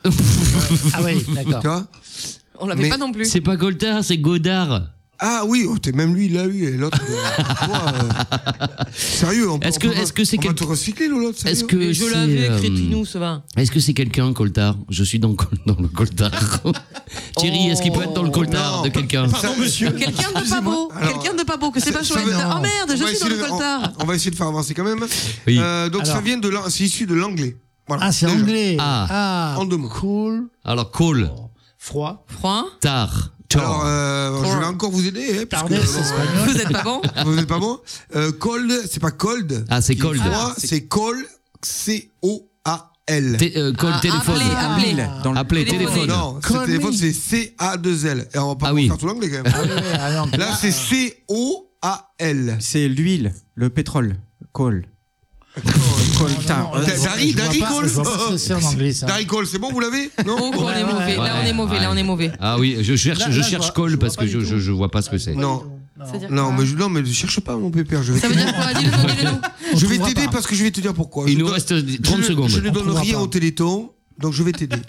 Ah oui, Tu d'accord. vois? On l'avait Mais pas non plus. C'est pas Coltard, c'est Godard. Ah oui, même lui, il l'a eu, et l'autre. Sérieux, Est-ce que c'est on va te recycler, l'autre. Est-ce Sérieux. que Mais je c'est, l'avais, crétinou, ça va. Est-ce que c'est quelqu'un, Coltard? Je suis dans le Coltard. Thierry, est-ce qu'il peut être dans le Coltard non. de quelqu'un? Pardon, monsieur. Quelqu'un de pas beau. Alors, Quelqu'un de pas beau, que c'est pas ça chouette. veut- Oh merde, je suis dans le coltard. On va essayer de faire avancer quand même. Oui. Donc ça Alors. vient c'est issu de l'anglais. Voilà. Ah, c'est Déjà. anglais. Ah. En 2 mots. Cool. Alors, Cole, Froid. Froid. tard, Alors, tard. je vais encore vous aider. Parce Tardez, c'est espagnol. Vous êtes pas bon? vous n'êtes pas bon. Cold, c'est pas cold. Ah, c'est Qui est cold. froid, c'est call, C-O-A-L. Cole, Ah, téléphone. appelez. Appelez, Téléphoner. téléphone. Non, Call ce téléphone, me. c'est C-A-2-L. Et on va pas Ah oui. faire tout l'anglais quand même. Ah oui, ah non, Là, c'est C-O-A-L. C'est l'huile, le pétrole, coal. Coltard. Dari Cole. Je vois pas ce que c'est en anglais, ça. Dari Cole, c'est bon, vous l'avez? Non? Oh, on est mauvais. Là, on est mauvais. Là, on est mauvais. Ah oui, je cherche Là, je cherche vois- Cole je parce vois que pas du tout. je vois pas ce que c'est. Non. C'est-à-dire Non, quoi mais ne cherche pas, mon pépère. Je vais Ça veut dire quoi? Dis-le-nous. Je vais trouvera t'aider pas. parce que je vais te dire pourquoi. Il Je nous donne- reste 30 secondes. Je ne On donne trouvera rien pas. au Téléthon, donc je vais t'aider.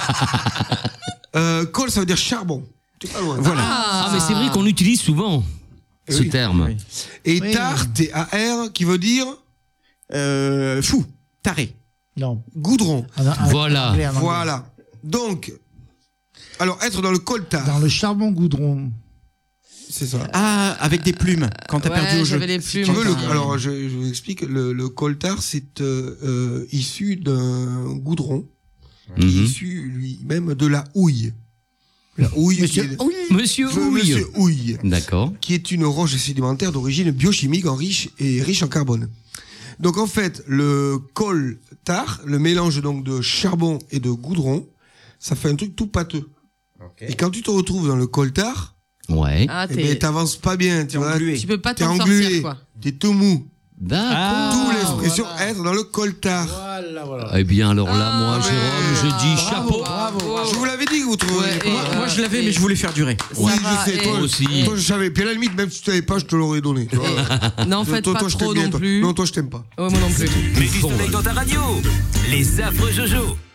Coal, ça veut dire charbon. T'es pas loin. Voilà. Ah, mais c'est vrai qu'on utilise souvent ce Oui. terme. Oui. Et Oui. tar, T-A-R, qui veut dire Fou, taré. Non. goudron. Voilà. Anglais, en anglais. Voilà. Donc, alors être dans le coltard, Dans le charbon goudron. c'est ça. Ah, avec des plumes, quand t'as perdu au jeu. J'avais les plumes. Tu veux aussi. alors je vous explique, le coltard c'est issu d'un goudron, qui est Mhm. issu lui-même de la houille. La houille, Monsieur qui est- Houille. Monsieur Houille. Monsieur Houille, D'accord. qui est une roche sédimentaire d'origine biochimique riche en carbone. Donc en fait, le coltard, le mélange donc de charbon et de goudron, ça fait un truc tout pâteux. Et quand tu te retrouves dans le coltard, Ouais. Ah, eh ben, t'avances pas bien, tu vois. englué. tu peux pas T'es t'en englué, sortir, quoi. t'es tout mou. D'accord. D'où l'expression être dans le coltard. Voilà. Eh bien, alors là, moi, Ah, Jérôme, je dis chapeau. Je vous l'avais dit que vous trouveriez Ouais, pas. Moi, je l'avais, mais je voulais faire durer. Oui, Ça va, je sais, et- toi, aussi. toi, je savais. Puis à la limite, même si tu savais pas, je te l'aurais donné. tu vois. N'en faites Toi, pas je t'aime trop bien, non toi. plus. Non, toi, je t'aime pas. Ouais, moi non plus. Mets du soleil dans ta radio. Les affreux Jojo.